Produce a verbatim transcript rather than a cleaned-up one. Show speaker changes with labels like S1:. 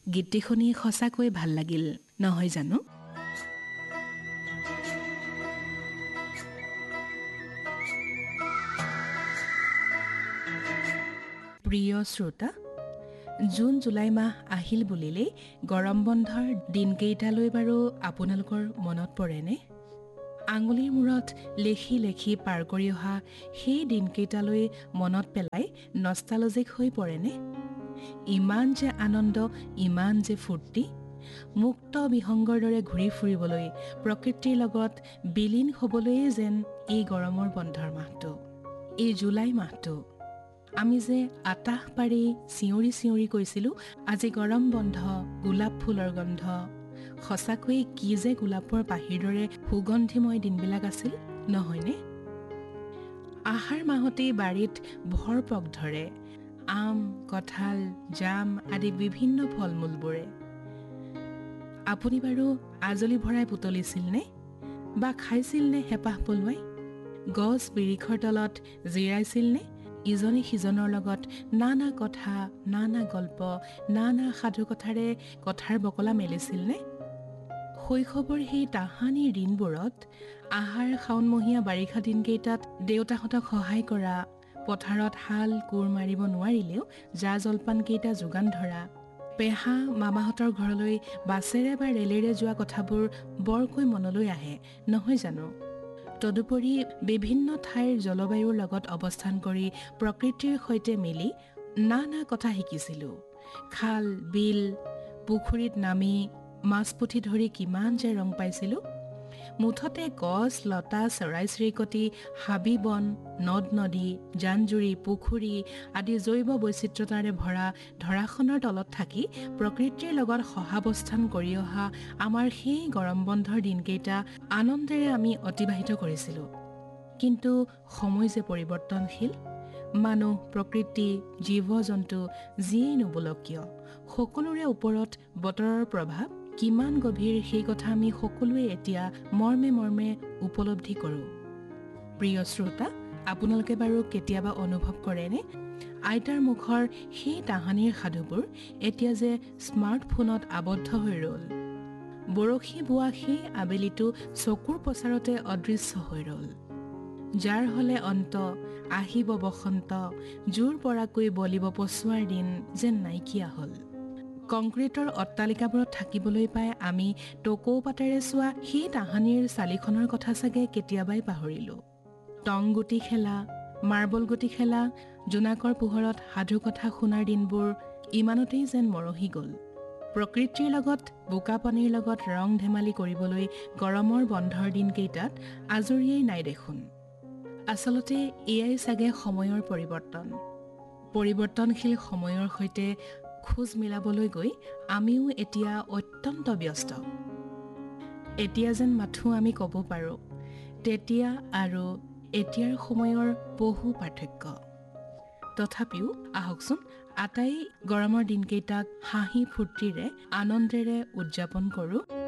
S1: গীতটি শুনি সঁচাকৈ ভাল লাগিল নহয় জানো? প্ৰিয় শ্ৰোতা, জুন জুলাই মাহ আহিল বুলিলেই গৰম বন্ধৰ দিনকেইটালৈ বাৰু আপোনালোকৰ মনত পৰেনে? আঙুলিৰ মূৰত লেখি লেখি পাৰ কৰি অহা সেই দিনকেইটালৈ মনত পেলাই নষ্টালজিক হৈ পৰেনে? ইমান যে আনন্দ, ইমান যে ফূৰ্তি, মুক্ত বিহংগৰ দৰে ঘূৰি ফুৰিবলৈ, প্ৰকৃতিৰ লগত বিলীন হ'বলৈয়ে যেন এই গৰমৰ বন্ধৰ মাহটো, এই জুলাই মাহটো। আমি যে আতাহ পাৰি চিঞৰি চিঞৰি কৈছিলোঁ, আজি গৰম বন্ধ, গোলাপ ফুলৰ গন্ধ। সঁচাকৈয়ে কি যে গোলাপৰ পাহিৰ দৰে সুগন্ধিময় দিনবিলাক আছিল, নহয়নে? আহাৰ মাহতেই বাৰীত ভৰপক ধৰে আম, কঁঠাল, জাম আদি বিভিন্ন ফল মূলবোৰে। আপুনি বাৰু আজলি ভৰাই বুটলিছিল নে? বা খাইছিল নে হেঁপাহ পলুৱাই? গছ বিৰিখৰ তলত জিৰাইছিল নে? ইজনে সিজনৰ লগত নানা কথা, নানা গল্প, নানা সাধু কথাৰে কথাৰ বকলা মেলিছিল নে? শৈশৱৰ সেই তাহানিৰ দিনবোৰত আহাৰ শাওণমহীয়া বাৰিষা দিনকেইটাত দেউতাহঁতক সহায় কৰা, পথাৰত হাল কোৰ মাৰিব নোৱাৰিলেও জা জলপানকেইটা যোগান ধৰা, পেহা মামাহঁতৰ ঘৰলৈ বাছেৰে বা ৰেলেৰে যোৱা কথাবোৰ বৰকৈ মনলৈ আহে নহয় জানো? তদুপৰি বিভিন্ন ঠাইৰ জলবায়ুৰ লগত অৱস্থান কৰি প্ৰকৃতিৰ সৈতে মিলি নানা কথা শিকিছিলোঁ। খাল, বিল, পুখুৰীত নামি মাছ পুঠি ধৰি কিমান যে ৰং পাইছিলোঁ। মুঠতে গছ, লতা, চৰাই চিৰিকটি, হাবি বন, নদ নদী, জান জুৰি, পুখুৰী আদি জৈৱ বৈচিত্ৰতাৰে ভৰা ধৰাখনৰ তলত থাকি প্ৰকৃতিৰ লগত সহাৱস্থান কৰি অহা আমাৰ সেই গৰম বন্ধৰ দিনকেইটা আনন্দেৰে আমি অতিবাহিত কৰিছিলোঁ। কিন্তু সময় যে পৰিৱৰ্তনশীল, মানুহ, প্ৰকৃতি, জীৱ জন্তু যিয়েই নোবোলক কিয়, সকলোৰে ওপৰত বতৰৰ প্ৰভাৱ কিমান গভীৰ সেই কথা আমি সকলোৱে এতিয়া মৰ্মে মৰ্মে উপলব্ধি কৰোঁ। প্ৰিয় শ্ৰোতা, আপোনালোকে বাৰু কেতিয়াবা অনুভৱ কৰেনে আইতাৰ মুখৰ সেই তাহানিৰ সাধুবোৰ এতিয়া যে স্মাৰ্টফোনত আবদ্ধ হৈ ৰ'ল? বৰশী বোৱা সেই আবেলিটো চকুৰ পচাৰতে অদৃশ্য হৈ ৰ'ল। যাৰ হলে অন্ত আহিব বসন্ত, জোৰ পৰাকৈ বলিব পচোৱাৰ দিন যেন নাইকিয়া হ'ল। কংক্ৰিটৰ অট্টালিকাবোৰত থাকিবলৈ পাই আমি টকৌ পাতেৰে চোৱা সেই তাহানিৰ চালিখনৰ কথা চাগে কেতিয়াবাই পাহৰিলোঁ। টং গুটি খেলা, মাৰ্বল গুটি খেলা, জোনাকৰ পোহৰত সাধু কথা শুনাৰ দিনবোৰ ইমানতেই যেন মৰহি গ'ল। প্ৰকৃতিৰ লগত, বোকা পানীৰ লগত ৰং ধেমালি কৰিবলৈ গৰমৰ বন্ধৰ দিনকেইটাত আজৰিয়েই নাই দেখোন। আচলতে এয়াই চাগে সময়ৰ পৰিৱৰ্তন। পৰিৱৰ্তনশীল সময়ৰ সৈতে খোজ মিলাবলৈ গৈ আমিও এতিয়া অত্যন্ত ব্যস্ত। এতিয়া যেন মাথো আমি ক'ব পাৰোঁ, তেতিয়া আৰু এতিয়াৰ সময়ৰ বহু পাৰ্থক্য। তথাপিও আহকচোন আটাই গৰমৰ দিনকেইটাক হাঁহি ফূৰ্তিৰে আনন্দেৰে উদযাপন কৰোঁ।